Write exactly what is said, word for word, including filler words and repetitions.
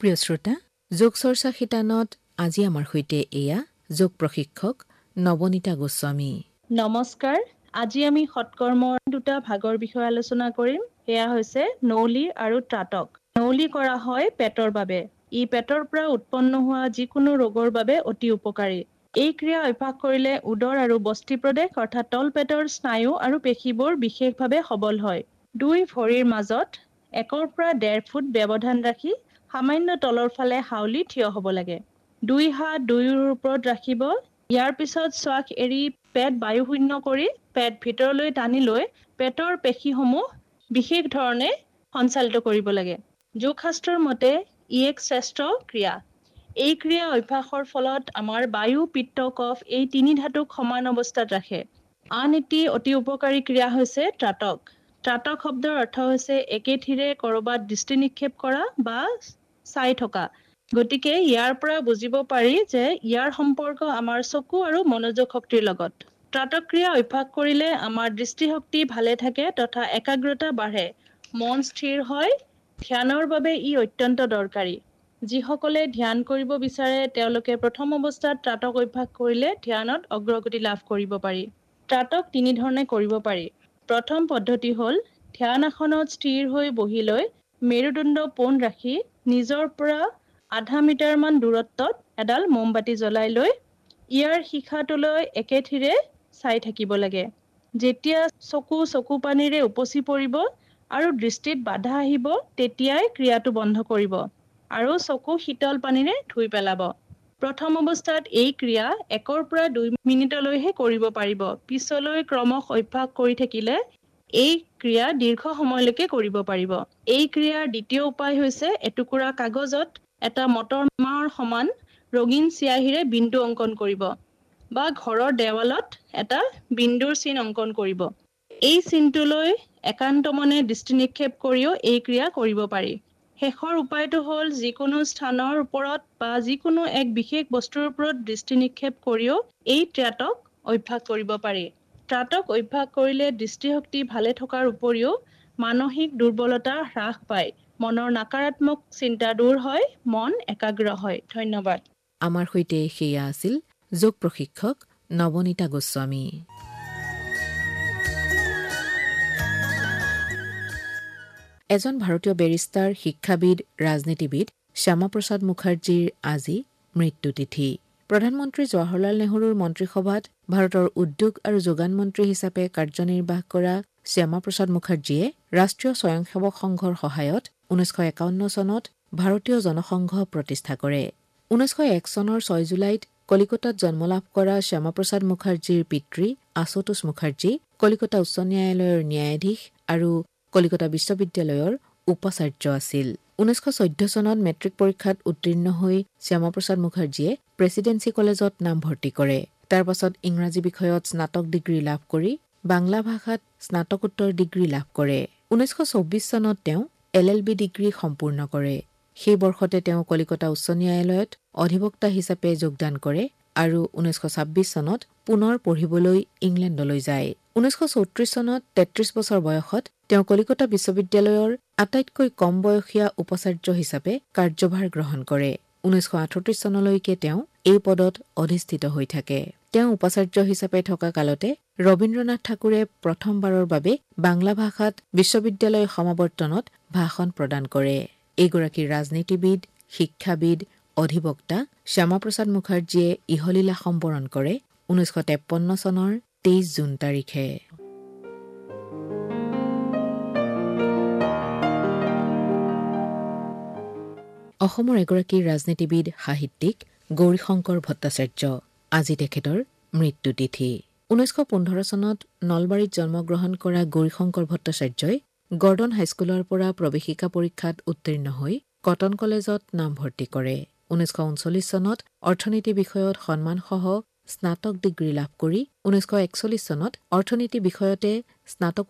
প্ৰিয় শ্ৰোতা, যোগ চৰ্চা শিতানত আজি আমাৰ সৈতে এয়া যোগ প্ৰশিক্ষক নৱনীতা গোস্বামী। নমস্কাৰ। আজি আমি সৎকৰ্মৰ দুটা ভাগৰ বিষয়ে আলোচনা কৰিম। এয়া হৈছে নৌলি আৰু ত্ৰাটক। নৌলি কৰা হয় পেটৰ বাবে। ই পেটৰ পৰা উৎপন্ন হোৱা যিকোনো ৰোগৰ বাবে অতি উপকাৰী। এই ক্ৰিয়া অভ্যাস কৰিলে উদৰ আৰু বস্তি প্ৰদেশ অৰ্থাৎ তলপেটৰ স্নায়ু আৰু পেশীবোৰ বিশেষভাৱে সবল হয়। দুই ভৰিৰ মাজত একৰ পৰা ডেৰ ফুট ব্যৱধান ৰাখি সামান্য তলৰ ফালে হাউলি থিয় হ'ব লাগে। দুই হাত দুয়োৰ ওপৰত ৰাখিব। ইয়াৰ পিছত শ্বাস এৰি পেট বায়ুশূন্য কৰি পেট ভিতৰলৈ টানি লৈ পেটৰ পেশীসমূহ বিশেষ ধৰণে সঞ্চালিত কৰিব লাগে। যোগশাস্ত্ৰৰ মতে ই এক শ্ৰেষ্ঠ ক্ৰিয়া। এই ক্ৰিয়া অভ্যাসৰ ফলত আমাৰ বায়ু, পিত্ত, কফ এই তিনি ধাতুক সমান অৱস্থাত ৰাখে। আন এটি অতি উপকাৰী ক্ৰিয়া হৈছে ত্ৰাটক। ত্ৰাটক শব্দৰ অৰ্থ হৈছে একেথিৰে কৰবাত দৃষ্টি নিক্ষেপ কৰা বা চাই থকা। গতিকে ইয়াৰ পৰা বুজিব পাৰি যে ইয়াৰ সম্পৰ্ক আমাৰ চকু আৰু মনোযোগ শক্তিৰ লগত। ত্ৰাটক ক্ৰিয়া অভ্যাস কৰিলে আমাৰ দৃষ্টিশক্তি ভালে থাকে তথা একাগ্ৰতা বাঢ়ে, মন স্থিৰ হয়। ধ্যানৰ বাবে ই অত্যন্ত দৰকাৰী। যিসকলে ধ্যান কৰিব বিচাৰে তেওঁলোকে প্ৰথম অৱস্থাত ত্ৰাটক অভ্যাস কৰিলে ধ্যানত অগ্ৰগতি লাভ কৰিব পাৰি। ত্ৰাটক তিনি ধৰণে কৰিব পাৰি। প্ৰথম পদ্ধতি হ'ল ধ্যান আসনত স্থিৰ হৈ বহি লৈ মেৰুদণ্ড পোন ৰাখি নিজৰ পৰা আধা মিটাৰ মান দূৰত্বত এডাল মমবাতি জ্বলাই লৈ ইয়াৰ শিখাটোলৈ একেথিৰে চাই থাকিব লাগে। যেতিয়া চকু চকু পানীৰে উপচি পৰিব আৰু দৃষ্টিত বাধা আহিব তেতিয়াই ক্ৰিয়াটো বন্ধ কৰিব আৰু চকু শীতল পানীৰে ধুই পেলাব। প্ৰথম অৱস্থাত এই ক্ৰিয়া একৰ পৰা দুই মিনিটলৈহে কৰিব পাৰিব। পিছলৈ ক্ৰমশ অভ্যাস কৰি থাকিলে এই ক্ৰিয়া দীৰ্ঘ সময়লৈকে কৰিব পাৰিব। এই ক্ৰিয়াৰ দ্বিতীয় উপায় হৈছে এটুকুৰা কাগজত এটা মটৰ মাহৰ সমান ৰঙীন চিয়াহীৰে বিন্দু অংকন কৰিব বা ঘৰৰ দেৱালত এটা বিন্দুৰ চিন অংকন কৰিব। এই চিনটোলৈ একান্ত মনে দৃষ্টি নিক্ষেপ কৰিও এই ক্ৰিয়া কৰিব পাৰি। শেষৰ উপায়টো হ'ল যিকোনো স্থানৰ ওপৰত বা যিকোনো এক বিশেষ বস্তুৰ ওপৰত দৃষ্টি নিক্ষেপ কৰিও এই ত্ৰাটক অভ্যাস কৰিব পাৰি। ত্ৰাটক অভ্যাস কৰিলে দৃষ্টিশক্তি ভালে থকাৰ উপৰিও মানসিক দুৰ্বলতা হ্ৰাস পায়, মনৰ নকাৰাত্মক চিন্তা দূৰ হয়, মন একাগ্ৰ হয়। ধন্যবাদ। আমাৰ সৈতে সেয়া আছিল যোগ প্ৰশিক্ষক নৱনীতা গোস্বামী। এজন ভাৰতীয় বেৰিষ্টাৰ, শিক্ষাবিদ, ৰাজনীতিবিদ শ্যামাপ্ৰসাদ মুখাৰ্জীৰ আজি মৃত্যু তিথি। প্ৰধানমন্ত্ৰী জৱাহৰলাল নেহৰুৰ মন্ত্ৰীসভাত ভাৰতৰ উদ্যোগ আৰু যোগান মন্ত্ৰী হিচাপে কাৰ্যনিৰ্বাহ কৰা শ্যামাপ্ৰসাদ মুখাৰ্জীয়ে ৰাষ্ট্ৰীয় স্বয়ংসেৱক সংঘৰ সহায়ত ঊনৈছশ একাৱন্ন চনত ভাৰতীয় জনসংঘ প্ৰতিষ্ঠা কৰে। ঊনৈছশ এক চনৰ ছয় জুলাইত কলিকতাত জন্মলাভ কৰা শ্যামাপ্ৰসাদ মুখাৰ্জীৰ পিতৃ আশুতোষ মুখাৰ্জী কলিকতা উচ্চ ন্যায়ালয়ৰ ন্যায়াধীশ আৰু কলিকতা বিশ্ববিদ্যালয়ৰ উপাচাৰ্য আছিল। ঊনৈছশ চৈধ্য চনত মেট্ৰিক পৰীক্ষাত উত্তীৰ্ণ হৈ শ্যামাপ্ৰসাদ মুখাৰ্জীয়ে প্ৰেছিডেন্সি কলেজত নামভৰ্তি কৰে। তাৰ পাছত ইংৰাজী বিষয়ত স্নাতক ডিগ্ৰী লাভ কৰি বাংলা ভাষাত স্নাতকোত্তৰ ডিগ্ৰী লাভ কৰে। ঊনৈছশ চৌব্বিছ চনত তেওঁ এল এল বি ডিগ্ৰী সম্পূৰ্ণ কৰে। সেই বৰ্ষতে তেওঁ কলিকতা উচ্চ ন্যায়ালয়ত অধিবক্তা হিচাপে যোগদান কৰে আৰু ঊনৈছশ ছাব্বিছ চনত পুনৰ পঢ়িবলৈ ইংলেণ্ডলৈ যায়। ঊনৈছশ চৌত্ৰিছ চনত তেত্ৰিছ বছৰ বয়সত তেওঁ কলিকতা বিশ্ববিদ্যালয়ৰ আটাইতকৈ কম বয়সীয়া উপাচাৰ্য হিচাপে কাৰ্যভাৰ গ্ৰহণ কৰে। ঊনৈছশ আঠত্ৰিছ চনলৈকে তেওঁ এই পদত অধিষ্ঠিত হৈ থাকে। তেওঁ উপাচাৰ্য হিচাপে থকা কালতে ৰবীন্দ্ৰনাথ ঠাকুৰে প্ৰথমবাৰৰ বাবে বাংলা ভাষাত বিশ্ববিদ্যালয় সমাৱৰ্তনত ভাষণ প্ৰদান কৰে। এইগৰাকী ৰাজনীতিবিদ, শিক্ষাবিদ, অধিবক্তা শ্যামাপ্ৰসাদ মুখাৰ্জীয়ে ইহলীলা সম্বৰণ কৰে ঊনৈছশ তেপন্ন চনৰ তেইছ জুন তাৰিখে। অসমৰ এগৰাকী ৰাজনীতিবিদ, সাহিত্যিক গৌৰীশংকৰ ভট্টাচাৰ্য। আজি তেখেতৰ মৃত্যু তিথি। ঊনৈছশ পোন্ধৰ চনত নলবাৰীত জন্মগ্ৰহণ কৰা গৌৰীশংকৰ ভট্টাচাৰ্যই গৰ্ডন হাইস্কুলৰ পৰা প্ৰৱেশিকা পৰীক্ষাত উত্তীৰ্ণ হৈ কটন কলেজত নামভৰ্তি কৰে। ঊনৈছশ ঊনচল্লিছ চনত অৰ্থনীতি বিষয়ত সন্মানসহ স্নাতক ডিগ্ৰী লাভ কৰি ঊনৈছশ একচল্লিছ চনত অৰ্থনীতি বিষয়তে স্নাতক